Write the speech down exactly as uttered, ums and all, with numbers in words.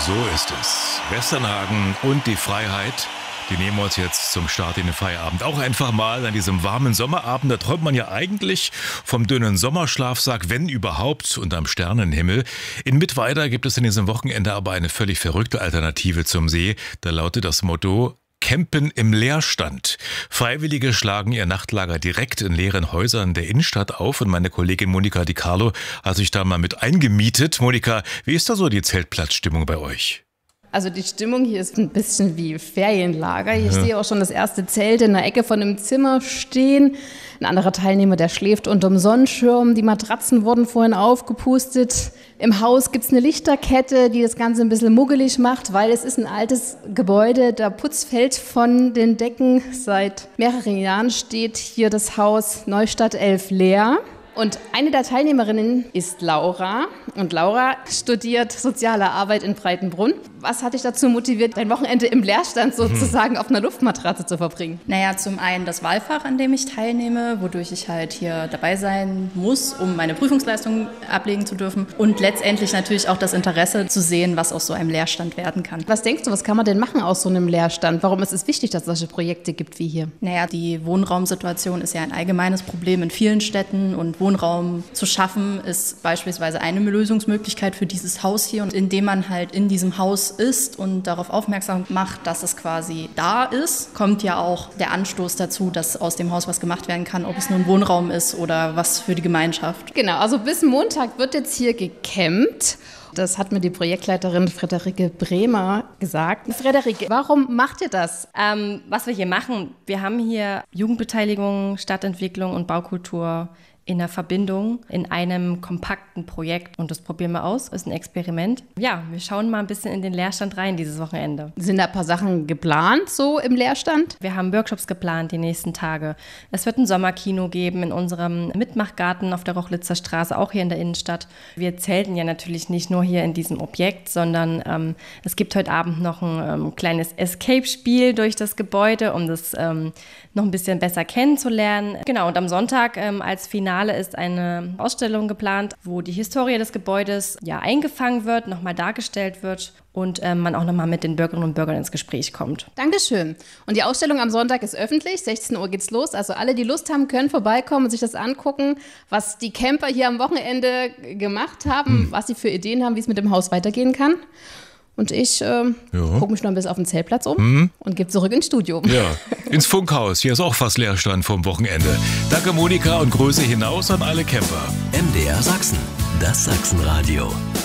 So ist es. Westernhagen und die Freiheit, die nehmen wir uns jetzt zum Start in den Feierabend. Auch einfach mal an diesem warmen Sommerabend. Da träumt man ja eigentlich vom dünnen Sommerschlafsack, wenn überhaupt, unterm Sternenhimmel. In Mittweida gibt es in diesem Wochenende aber eine völlig verrückte Alternative zum See. Da lautet das Motto: Campen im Leerstand. Freiwillige schlagen ihr Nachtlager direkt in leeren Häusern der Innenstadt auf und meine Kollegin Monika Di Carlo hat sich da mal mit eingemietet. Monika, wie ist da so die Zeltplatzstimmung bei euch? Also die Stimmung hier ist ein bisschen wie Ferienlager. Hier Ja. sehe auch schon das erste Zelt in der Ecke von einem Zimmer stehen. Ein anderer Teilnehmer, der schläft unterm Sonnenschirm. Die Matratzen wurden vorhin aufgepustet. Im Haus gibt es eine Lichterkette, die das Ganze ein bisschen muggelig macht, weil es ist ein altes Gebäude. Der Putz fällt von den Decken. Seit mehreren Jahren steht hier das Haus Neustadt elf leer. Und eine der Teilnehmerinnen ist Laura. Und Laura studiert Soziale Arbeit in Breitenbrunn. Was hat dich dazu motiviert, dein Wochenende im Leerstand sozusagen hm. auf einer Luftmatratze zu verbringen? Naja, zum einen das Wahlfach, an dem ich teilnehme, wodurch ich halt hier dabei sein muss, um meine Prüfungsleistung ablegen zu dürfen. Und letztendlich natürlich auch das Interesse zu sehen, was aus so einem Leerstand werden kann. Was denkst du, was kann man denn machen aus so einem Leerstand? Warum ist es wichtig, dass es solche Projekte gibt wie hier? Naja, die Wohnraumsituation ist ja ein allgemeines Problem in vielen Städten und Wohnraum zu schaffen ist beispielsweise eine Lösungsmöglichkeit für dieses Haus hier. Und indem man halt in diesem Haus ist und darauf aufmerksam macht, dass es quasi da ist, kommt ja auch der Anstoß dazu, dass aus dem Haus was gemacht werden kann, ob es nun Wohnraum ist oder was für die Gemeinschaft. Genau, also bis Montag wird jetzt hier gecampt. Das hat mir die Projektleiterin Friederike Bremer gesagt. Friederike, warum macht ihr das? Ähm, was wir hier machen, wir haben hier Jugendbeteiligung, Stadtentwicklung und Baukultur in der Verbindung in einem kompakten Projekt. Und das probieren wir aus, ist ein Experiment. Ja, wir schauen mal ein bisschen in den Leerstand rein dieses Wochenende. Sind da ein paar Sachen geplant so im Leerstand? Wir haben Workshops geplant die nächsten Tage. Es wird ein Sommerkino geben in unserem Mitmachgarten auf der Rochlitzer Straße, auch hier in der Innenstadt. Wir zelten ja natürlich nicht nur hier in diesem Objekt, sondern ähm, es gibt heute Abend noch ein ähm, kleines Escape-Spiel durch das Gebäude, um das ähm, noch ein bisschen besser kennenzulernen. Genau, und am Sonntag ähm, als Finale ist eine Ausstellung geplant, wo die Historie des Gebäudes ja eingefangen wird, nochmal dargestellt wird und ähm, man auch nochmal mit den Bürgerinnen und Bürgern ins Gespräch kommt. Dankeschön. Und die Ausstellung am Sonntag ist öffentlich, sechzehn Uhr geht's los. Also alle, die Lust haben, können vorbeikommen und sich das angucken, was die Camper hier am Wochenende gemacht haben, hm. was sie für Ideen haben, wie es mit dem Haus weitergehen kann. Und ich äh, gucke mich noch ein bisschen auf den Zeltplatz um mhm. und gebe zurück ins Studio. Ja, ins Funkhaus. Hier ist auch fast Leerstand vom Wochenende. Danke Monika und Grüße hinaus an alle Camper. M D R Sachsen, das Sachsenradio.